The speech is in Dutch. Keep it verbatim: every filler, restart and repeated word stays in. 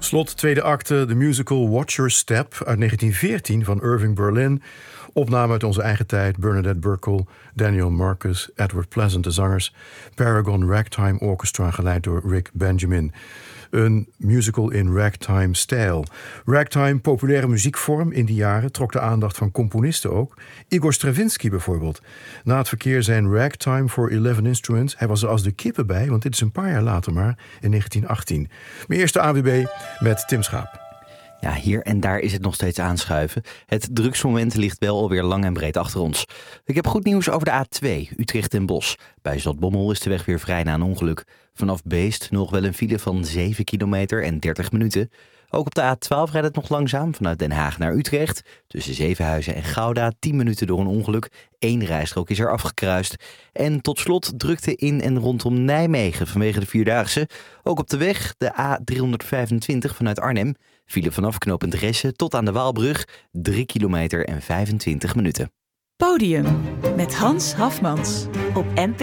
Slot tweede acte, de musical Watch Your Step uit negentien veertien van Irving Berlin. Opname uit onze eigen tijd, Bernadette Burkle, Daniel Marcus, Edward Pleasant, de zangers. Paragon Ragtime Orchestra, geleid door Rick Benjamin. Een musical in ragtime-stijl. Ragtime, populaire muziekvorm in die jaren, trok de aandacht van componisten ook. Igor Stravinsky bijvoorbeeld. Na het verkeer zijn Ragtime for eleven Instruments. Hij was er als de kippen bij, want dit is een paar jaar later maar, in negentien achttien. Mijn eerste A W B met Tim Schaap. Ja, hier en daar is het nog steeds aanschuiven. Het drugsmoment ligt wel alweer lang en breed achter ons. Ik heb goed nieuws over de A twee, Utrecht en Bosch. Bij Zaltbommel is de weg weer vrij na een ongeluk. Vanaf Beest nog wel een file van zeven kilometer en dertig minuten. Ook op de A twaalf rijdt het nog langzaam vanuit Den Haag naar Utrecht. Tussen Zevenhuizen en Gouda tien minuten door een ongeluk. Eén rijstrook is er afgekruist. En tot slot drukte in en rondom Nijmegen vanwege de Vierdaagse. Ook op de weg de A driehonderdvijfentwintig vanuit Arnhem. File vanaf knooppunt Ressen tot aan de Waalbrug. drie kilometer en vijfentwintig minuten. Podium met Hans Hafmans op N P